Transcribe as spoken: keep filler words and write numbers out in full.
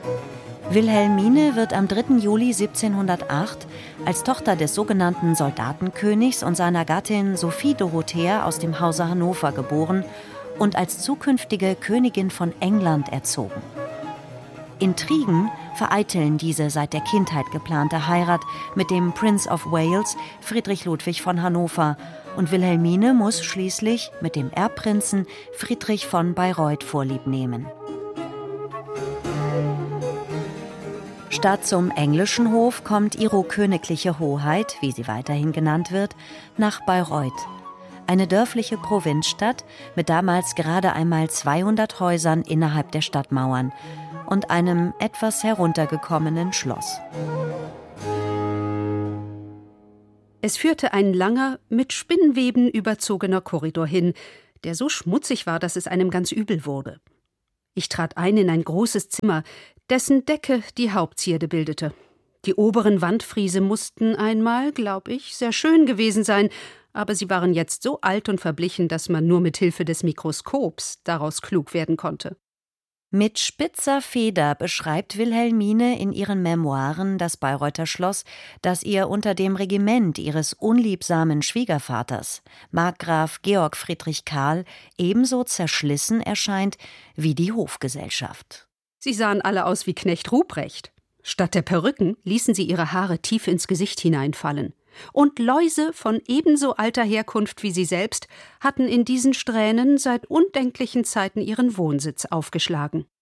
Wilhelmine wird am dritten Juli siebzehnhundertacht als Tochter des sogenannten Soldatenkönigs und seiner Gattin Sophie Dorothea aus dem Hause Hannover geboren und als zukünftige Königin von England erzogen. Intrigen vereiteln diese seit der Kindheit geplante Heirat mit dem Prince of Wales, Friedrich Ludwig von Hannover, und Wilhelmine muss schließlich mit dem Erbprinzen Friedrich von Bayreuth Vorlieb nehmen. Statt zum englischen Hof kommt ihre königliche Hoheit, wie sie weiterhin genannt wird, nach Bayreuth, eine dörfliche Provinzstadt mit damals gerade einmal zweihundert Häusern innerhalb der Stadtmauern und einem etwas heruntergekommenen Schloss. Es führte ein langer, mit Spinnweben überzogener Korridor hin, der so schmutzig war, dass es einem ganz übel wurde. Ich trat ein in ein großes Zimmer, dessen Decke die Hauptzierde bildete. Die oberen Wandfriese mussten einmal, glaub ich, sehr schön gewesen sein, aber sie waren jetzt so alt und verblichen, dass man nur mit Hilfe des Mikroskops daraus klug werden konnte. Mit spitzer Feder beschreibt Wilhelmine in ihren Memoiren das Bayreuther Schloss, das ihr unter dem Regiment ihres unliebsamen Schwiegervaters, Markgraf Georg Friedrich Karl, ebenso zerschlissen erscheint wie die Hofgesellschaft. Sie sahen alle aus wie Knecht Ruprecht. Statt der Perücken ließen sie ihre Haare tief ins Gesicht hineinfallen. Und Läuse von ebenso alter Herkunft wie sie selbst hatten in diesen Strähnen seit undenklichen Zeiten ihren Wohnsitz aufgeschlagen.